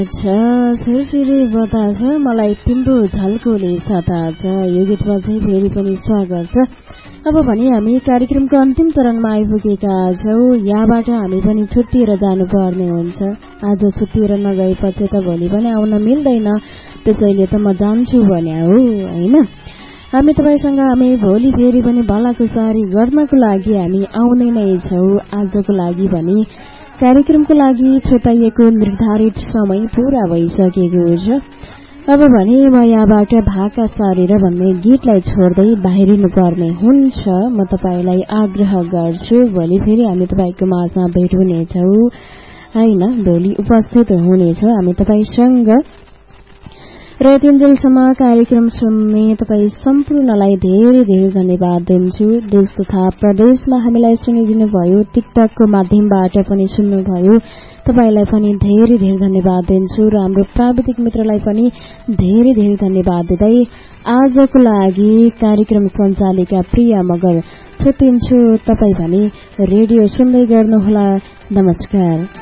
छिरछिरे बताछ मलाई तिम्रो झल्कोले सताछ। यो गीतमा चाहिँ फेरि पनि स्वागत छ। अब भने हामी कार्यक्रमको अन्तिम चरणमा आइपुगेका छौं। यहाँबाट हामी पनि छुट्टिएर जानुपर्ने हुन्छ। आज छुट्टिएर नगएपछि त भोलि पनि आउन मिल्दैन, त्यसैले त म जान्छु भने हो हैन। हामी तपाईसँग हामी भोलि फेरि पनि भलाकुसारी गर्नको लागि हामी आउने नै छौं। आजको लागि भने कार्यक्रमको लागि छुट्याइएको निर्धारित समय पूरा भइसकेको छ। अब भने म यहाँबाट भाका सारेर भन्ने गीतलाई छोड्दै बाहिरिनु पर्ने हुन्छ। म तपाईलाई आग्रह गर्छु, भोलि फेरि हामी तपाईको माझमा भेट हुनेछौं हैन। भोलि उपस्थित हुनेछ हामी तपाईसँग र तिनजेलसम्म कार्यक्रम सुन्ने तपाईँ सम्पूर्णलाई धेरै धेरै धन्यवाद दिन्छु। देश तथा प्रदेशमा हामीलाई सुनिदिनु भयो, टिकटकको माध्यमबाट पनि सुन्नुभयो, तपाईलाई पनि धेरै धेरै धन्यवाद दिन्छु र हाम्रो प्राविधिक मित्रलाई पनि धेरै धेरै धन्यवाद दिँदै आजको लागि कार्यक्रम सञ्चालिका प्रिया मगर छुट्टिन्छु। तपाई भने रेडियो सुन्दै गर्नुहोला। नमस्कार।